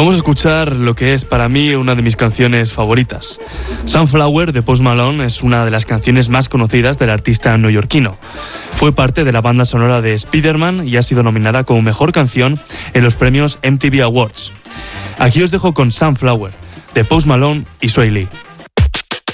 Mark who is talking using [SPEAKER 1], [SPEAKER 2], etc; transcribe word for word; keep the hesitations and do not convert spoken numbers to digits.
[SPEAKER 1] Vamos a escuchar lo que es para mí una de mis canciones favoritas. Sunflower de Post Malone es una de las canciones más conocidas del artista neoyorquino. Fue parte de la banda sonora de Spider-Man y ha sido nominada como mejor canción en los premios M T V Awards. Aquí os dejo con Sunflower de Post Malone y Swae Lee.